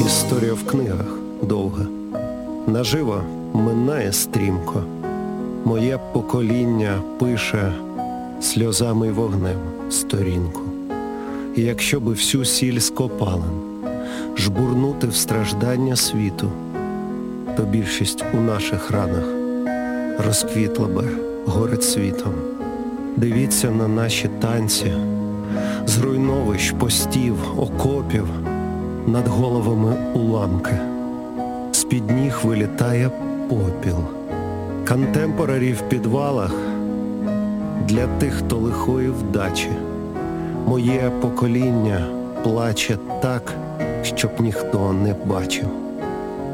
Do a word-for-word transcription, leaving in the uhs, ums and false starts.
Історія в книгах довга, наживо минає стрімко. Моє покоління пише сльозами й вогнем сторінку. І якщо би всю сіль з копалин жбурнути в страждання світу, то більшість у наших ранах розквітла би горецвітом. Дивіться на наші танці, зруйновищ, постів, окопів, над головами уламки. З-під ніг вилітає попіл. Контемпорарі в підвалах для тих, хто лихої вдачі. Моє покоління плаче так, щоб ніхто не бачив.